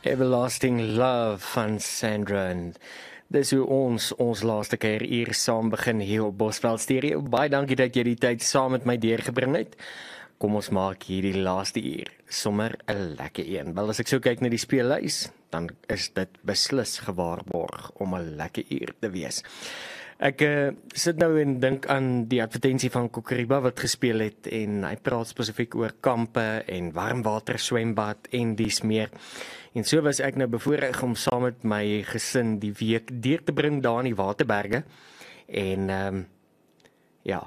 Everlasting Love van Sandra en dis hoe ons laaste keer hier saam begin hier op Bosveld Stereo. Baie dankie dat jy die tyd saam met my deurgebring het. Kom ons maak hierdie laaste uur sommer 'n lekker een. Wel as ek so kyk na die speellys, dan is dit beslis gewaarborg om 'n lekker uur te wees. Ek sit nou en dink aan die advertensie van Kokoriba wat gespeel het en hy praat spesifiek oor kampe en warmwater swembad en dies meer. En so was ek nou bevoorreg om saam met my gesin die week deur te bring daar in die Waterberge. En ja,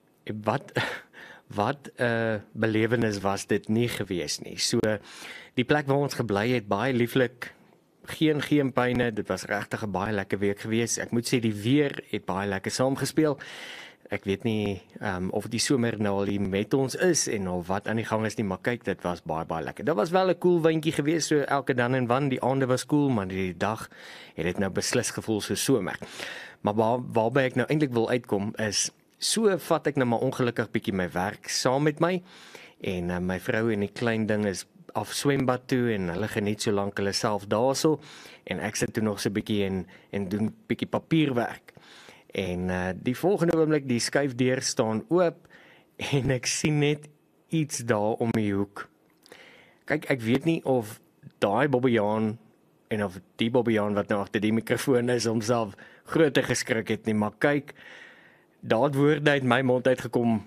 wat 'n belewenis was dit nie gewees nie. So die plek waar ons gebly het, baie lieflik. Geen pyne, dit was regtig 'n baie lekker week gewees. Ek moet sê die weer het baie lekker saamgespeel. Ek weet nie of die somer nou al hier met ons is en of wat aan die gang is nie, maar kyk, dit was baie lekker. Dit was wel 'n koel windjie gewees, so elke dan en wan, die aande was koel, maar die dag het dit nou beslis gevoel so somer. Maar waarby ek nou eintlik wil uitkom is, so vat ek nou maar ongelukkig bietjie my werk saam met my, en my vrou en die klein ding is af swembad toe en hulle geniet so lank hulle self daarso en ek sit toe nog so 'n bietjie en doen bietjie papierwerk. En die volgende oomblik die skuifdeur staan oop en ek sien net iets daar om die hoek. Kyk, ek weet nie of daai Bobbejaan en of die Bobbejaan wat nou agter die mikrofoon is homself groter geskrik het nie, maar kyk, daar het woorde uit my mond uitgekom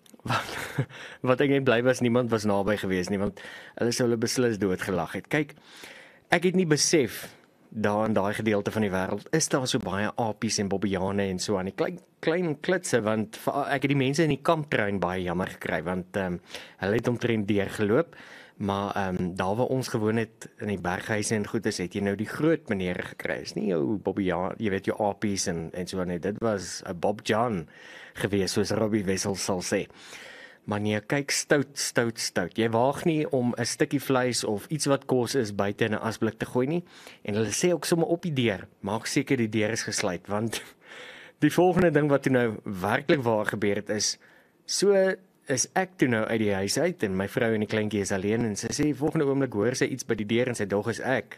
wat ek net bly was, niemand was naby gewees nie, want hulle sou hulle beslis doodgelag het. Kyk, ek het nie besef, daar in daai gedeelte van die wêreld, is daar so baie apies en bobbejane en so aan die klein klitse, want ek het die mense in die kamptrein baie jammer gekry, want hulle het omtrent deurgeloop, maar daar waar ons gewoon het, in die berghuise en goedes, het jy nou die groot meneer gekry, is nie jou bobbejaan, jy weet jou apies en so aan, dit was 'n Bob John gewees, soos Robbie Wessels sal sê. Maar nee, kyk, stout. Jy waag nie om 'n stukkie vleis of iets wat kos is buite in 'n asblik te gooi nie. En hulle sê ook sommer op die deur, maak seker die deur is gesluit, want die volgende ding wat toe nou werklik waar gebeur het is ek toe nou uit die huis uit en my vrou en die kleintjie is alleen en sy sê volgende oomblik hoor sy iets by die deur en sy dog is ek.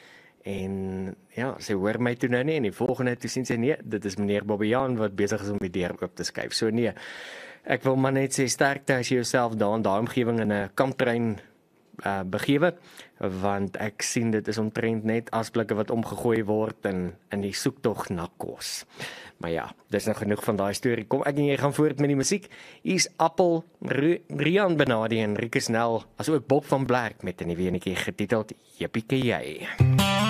En ja, sy hoor my toe nou nie en die volgende toe sien sy nee, dit is meneer Bobbejaan wat besig is om die deur oop te skuif. So nee, ek wil maar net sê sterkte as jy jouself daar in daai omgewing in 'n kamptrein begewe, want ek sien dit is omtrent net asblikke wat omgegooi word in die soektog na kos. Maar ja, dis nou genoeg van daai storie. Kom ek en jy gaan voort met die musiek. Hier's Appel, Rian Benadi en Rieke Snell, asook Bob van Blerk met 'n nuwe enetjie getiteld Jippie jy.